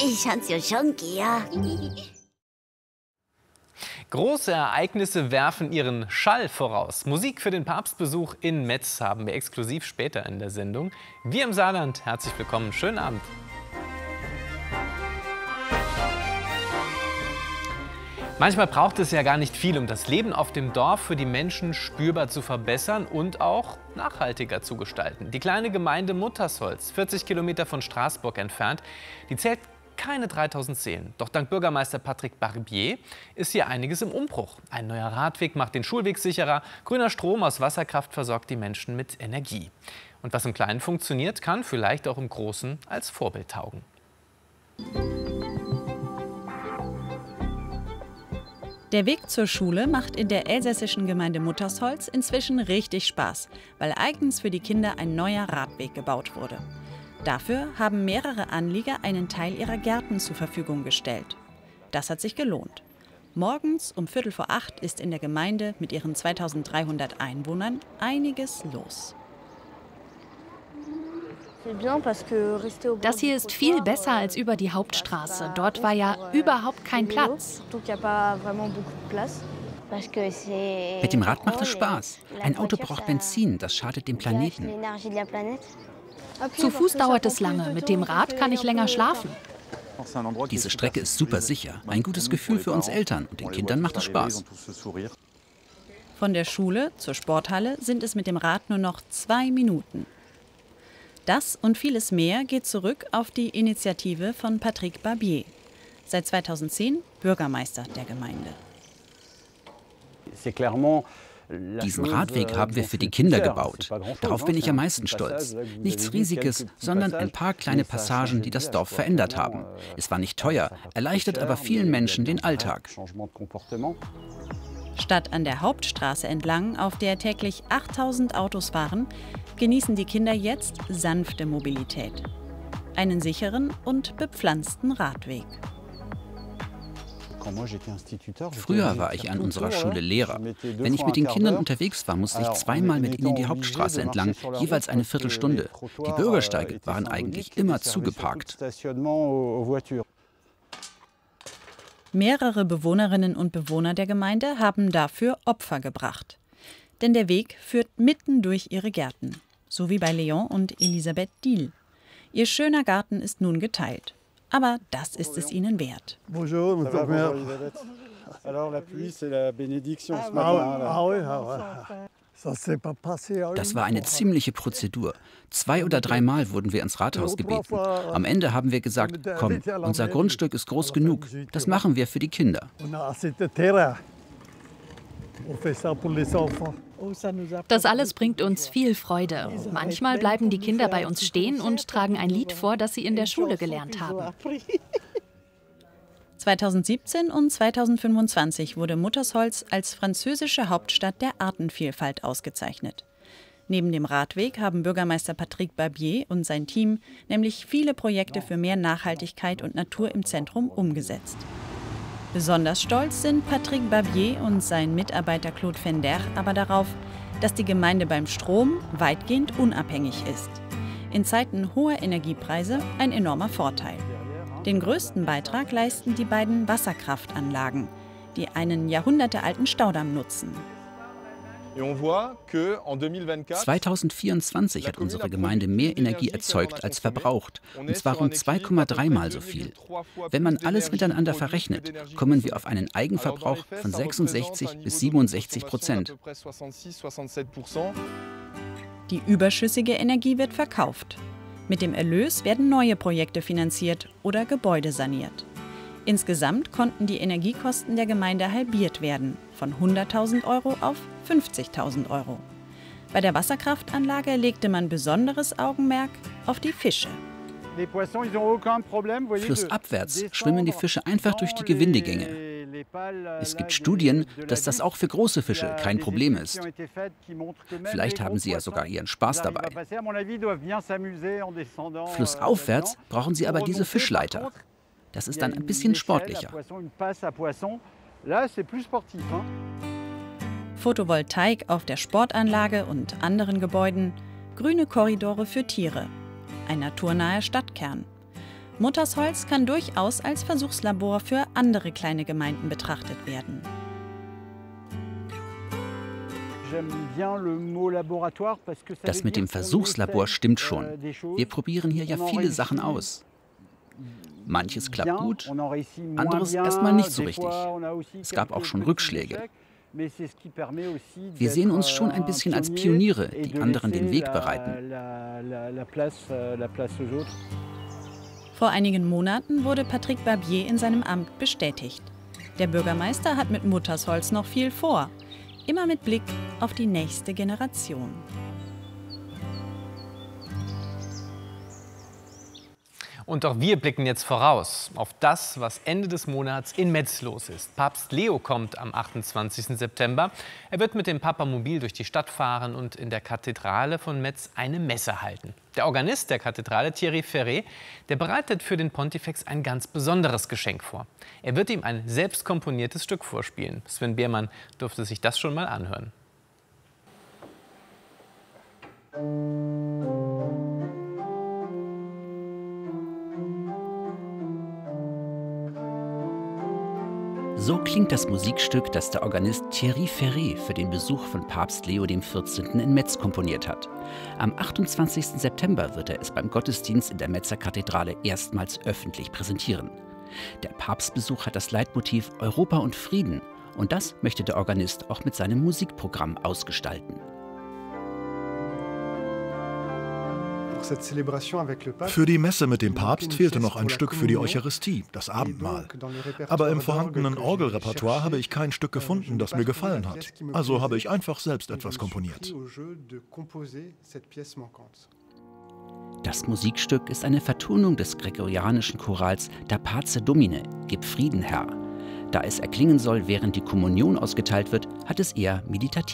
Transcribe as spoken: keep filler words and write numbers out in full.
Ich hans jo schon gern. Große Ereignisse werfen ihren Schall voraus. Musik für den Papstbesuch in Metz haben wir exklusiv später in der Sendung. Wir im Saarland, herzlich willkommen, schönen Abend. Manchmal braucht es ja gar nicht viel, um das Leben auf dem Dorf für die Menschen spürbar zu verbessern und auch nachhaltiger zu gestalten. Die kleine Gemeinde Muttersholz, vierzig Kilometer von Straßburg entfernt, die zählt keine dreitausend Seelen. Doch dank Bürgermeister Patrick Barbier ist hier einiges im Umbruch. Ein neuer Radweg macht den Schulweg sicherer, grüner Strom aus Wasserkraft versorgt die Menschen mit Energie. Und was im Kleinen funktioniert, kann vielleicht auch im Großen als Vorbild taugen. Der Weg zur Schule macht in der elsässischen Gemeinde Muttersholz inzwischen richtig Spaß, weil eigens für die Kinder ein neuer Radweg gebaut wurde. Dafür haben mehrere Anlieger einen Teil ihrer Gärten zur Verfügung gestellt. Das hat sich gelohnt. Morgens um Viertel vor acht ist in der Gemeinde mit ihren zweitausenddreihundert Einwohnern einiges los. Das hier ist viel besser als über die Hauptstraße. Dort war ja überhaupt kein Platz. Mit dem Rad macht es Spaß. Ein Auto braucht Benzin, das schadet dem Planeten. Zu Fuß dauert es lange, mit dem Rad kann ich länger schlafen. Diese Strecke ist super sicher. Ein gutes Gefühl für uns Eltern und den Kindern macht es Spaß. Von der Schule zur Sporthalle sind es mit dem Rad nur noch zwei Minuten. Das und vieles mehr geht zurück auf die Initiative von Patrick Barbier. Seit zweitausendzehn Bürgermeister der Gemeinde. Diesen Radweg haben wir für die Kinder gebaut. Darauf bin ich am meisten stolz. Nichts Riesiges, sondern ein paar kleine Passagen, die das Dorf verändert haben. Es war nicht teuer, erleichtert aber vielen Menschen den Alltag. Statt an der Hauptstraße entlang, auf der täglich achttausend Autos fahren, genießen die Kinder jetzt sanfte Mobilität. Einen sicheren und bepflanzten Radweg. Früher war ich an unserer Schule Lehrer. Wenn ich mit den Kindern unterwegs war, musste ich zweimal mit ihnen die Hauptstraße entlang, jeweils eine Viertelstunde. Die Bürgersteige waren eigentlich immer zugeparkt. Mehrere Bewohnerinnen und Bewohner der Gemeinde haben dafür Opfer gebracht. Denn der Weg führt mitten durch ihre Gärten, so wie bei Leon und Elisabeth Diel. Ihr schöner Garten ist nun geteilt. Aber das ist es ihnen wert. Bonjour, Madame Mère. Alors la pluie, c'est la bénédiction ce matin. Ah oui, ah ouais. Das war eine ziemliche Prozedur. Zwei oder dreimal wurden wir ins Rathaus gebeten. Am Ende haben wir gesagt, komm, unser Grundstück ist groß genug. Das machen wir für die Kinder. Das alles bringt uns viel Freude. Manchmal bleiben die Kinder bei uns stehen und tragen ein Lied vor, das sie in der Schule gelernt haben. zweitausendsiebzehn und zweitausendfünfundzwanzig wurde Muttersholz als französische Hauptstadt der Artenvielfalt ausgezeichnet. Neben dem Radweg haben Bürgermeister Patrick Barbier und sein Team nämlich viele Projekte für mehr Nachhaltigkeit und Natur im Zentrum umgesetzt. Besonders stolz sind Patrick Barbier und sein Mitarbeiter Claude Fender aber darauf, dass die Gemeinde beim Strom weitgehend unabhängig ist. In Zeiten hoher Energiepreise ein enormer Vorteil. Den größten Beitrag leisten die beiden Wasserkraftanlagen, die einen jahrhundertealten Staudamm nutzen. zweitausendvierundzwanzig hat unsere Gemeinde mehr Energie erzeugt als verbraucht, und zwar rund zwei Komma drei Mal so viel. Wenn man alles miteinander verrechnet, kommen wir auf einen Eigenverbrauch von sechsundsechzig bis siebenundsechzig Prozent. Die überschüssige Energie wird verkauft. Mit dem Erlös werden neue Projekte finanziert oder Gebäude saniert. Insgesamt konnten die Energiekosten der Gemeinde halbiert werden, von hunderttausend Euro auf fünfzigtausend Euro. Bei der Wasserkraftanlage legte man besonderes Augenmerk auf die Fische. Flussabwärts schwimmen die Fische einfach durch die Gewindegänge. Es gibt Studien, dass das auch für große Fische kein Problem ist. Vielleicht haben sie ja sogar ihren Spaß dabei. Flussaufwärts brauchen sie aber diese Fischleiter. Das ist dann ein bisschen sportlicher. Photovoltaik auf der Sportanlage und anderen Gebäuden, grüne Korridore für Tiere, ein naturnaher Stadtkern. Muttersholz kann durchaus als Versuchslabor für andere kleine Gemeinden betrachtet werden. Das mit dem Versuchslabor stimmt schon. Wir probieren hier ja viele Sachen aus. Manches klappt gut, anderes erstmal nicht so richtig. Es gab auch schon Rückschläge. Wir sehen uns schon ein bisschen als Pioniere, die anderen den Weg bereiten. Vor einigen Monaten wurde Patrick Barbier in seinem Amt bestätigt. Der Bürgermeister hat mit Muttersholz noch viel vor. Immer mit Blick auf die nächste Generation. Und auch wir blicken jetzt voraus auf das, was Ende des Monats in Metz los ist. Papst Leo kommt am achtundzwanzigsten September. Er wird mit dem Papamobil durch die Stadt fahren und in der Kathedrale von Metz eine Messe halten. Der Organist der Kathedrale, Thierry Ferré, der bereitet für den Pontifex ein ganz besonderes Geschenk vor. Er wird ihm ein selbst komponiertes Stück vorspielen. Sven Biermann durfte sich das schon mal anhören. So klingt das Musikstück, das der Organist Thierry Ferré für den Besuch von Papst Leo der vierzehnten in Metz komponiert hat. Am achtundzwanzigsten September wird er es beim Gottesdienst in der Metzer Kathedrale erstmals öffentlich präsentieren. Der Papstbesuch hat das Leitmotiv Europa und Frieden. Und das möchte der Organist auch mit seinem Musikprogramm ausgestalten. Für die Messe mit dem Papst fehlte noch ein Stück für die Eucharistie, das Abendmahl. Aber im vorhandenen Orgelrepertoire habe ich kein Stück gefunden, das mir gefallen hat. Also habe ich einfach selbst etwas komponiert. Das Musikstück ist eine Vertonung des gregorianischen Chorals Da Pace Domine, Gib Frieden, Herr. Da es erklingen soll, während die Kommunion ausgeteilt wird, hat es eher meditativ.